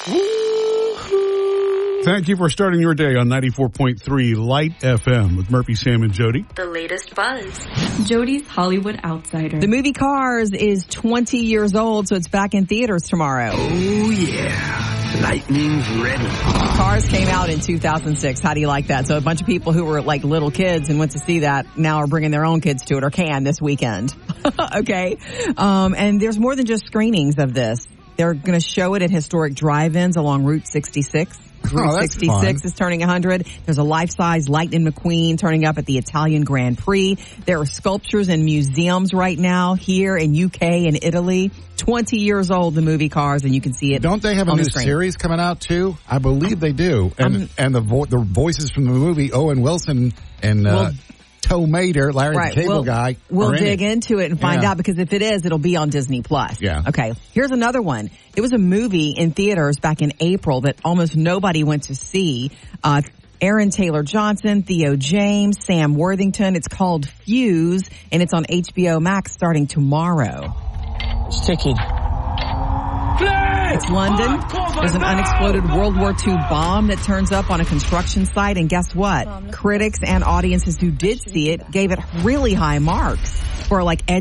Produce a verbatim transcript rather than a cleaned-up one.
Thank you for starting your day on ninety-four point three Light F M with Murphy, Sam, and Jody. The latest buzz. Jody's Hollywood Outsider. The movie Cars is twenty years old, so it's back in theaters tomorrow. Oh, yeah. Lightning's ready. Cars came out in two thousand six. How do you like that? So a bunch of people who were like little kids and went to see that now are bringing their own kids to it, or can this weekend. Okay. Um, and there's more than just screenings of this. They're going to show it at historic drive-ins along Route sixty-six. Route oh, sixty-six is turning one hundred. There's a life-size Lightning McQueen turning up at the Italian Grand Prix. There are sculptures in museums right now here in U K and Italy. twenty years old, the movie Cars, and you can see it. Don't they have a on new the screen. series coming out too? I believe they do. And Um, and the vo- the voices from the movie, Owen Wilson and uh, Well, Toe Mater, Larry right. the Cable we'll, Guy. We'll are in dig it. into it and find Yeah. out, because if it is, it'll be on Disney Plus. Yeah. Okay. Here's another one. It was a movie in theaters back in April that almost nobody went to see. Uh, Aaron Taylor Johnson, Theo James, Sam Worthington. It's called Fuse, and it's on H B O Max starting tomorrow. It's ticking. It's London. There's an unexploded World War Two bomb that turns up on a construction site, and guess what? Critics and audiences who did see it gave it really high marks for like edge